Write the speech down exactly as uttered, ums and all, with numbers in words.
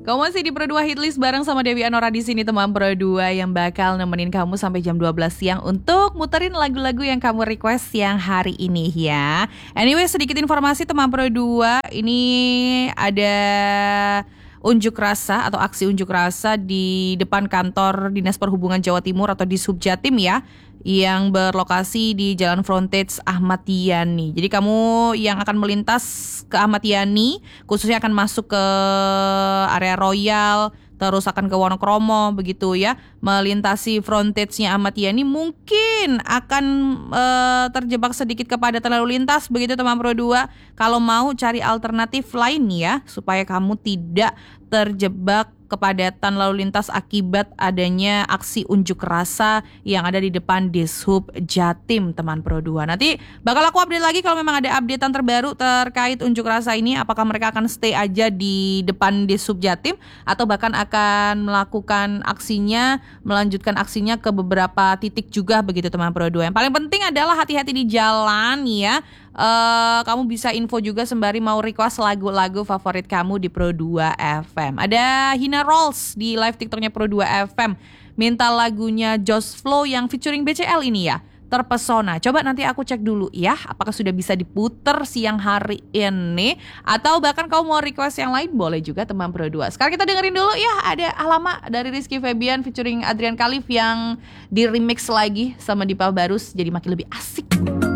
Kamu masih di Pro dua Hitlist bareng sama Dewi Anora di sini, teman Pro dua yang bakal nemenin kamu sampai jam dua belas siang untuk muterin lagu-lagu yang kamu request siang hari ini ya. Anyway, sedikit informasi teman Pro dua, ini ada unjuk rasa atau aksi unjuk rasa di depan kantor Dinas Perhubungan Jawa Timur atau Dishub Jatim ya, yang berlokasi di Jalan Frontage Ahmad Yani. Jadi kamu yang akan melintas ke Ahmad Yani, khususnya akan masuk ke area Royal, terus akan ke Wonokromo begitu ya, melintasi frontage-nya Ahmad Yani, mungkin akan e, terjebak sedikit kepadatan lalu lintas begitu teman Pro dua. Kalau mau cari alternatif lain ya, supaya kamu tidak terjebak kepadatan lalu lintas akibat adanya aksi unjuk rasa yang ada di depan Dishub Jatim teman Pro dua. Nanti bakal aku update lagi kalau memang ada updatean terbaru terkait unjuk rasa ini, apakah mereka akan stay aja di depan Dishub Jatim atau bahkan akan melakukan aksinya, melanjutkan aksinya ke beberapa titik juga begitu teman Pro dua. Yang paling penting adalah hati-hati di jalan ya. Uh, kamu bisa info juga sembari mau request lagu-lagu favorit kamu di Pro dua F M. Ada Hina Rolls di live TikToknya Pro dua F M, minta lagunya Josh Flow yang featuring B C L ini ya, Terpesona. Coba nanti aku cek dulu ya, apakah sudah bisa diputer siang hari ini, atau bahkan kamu mau request yang lain boleh juga teman Pro dua. Sekarang kita dengerin dulu ya, ada Alamak dari Rizky Febian featuring Adrian Khalif yang di remix lagi sama Dipa Barus, jadi makin lebih asik.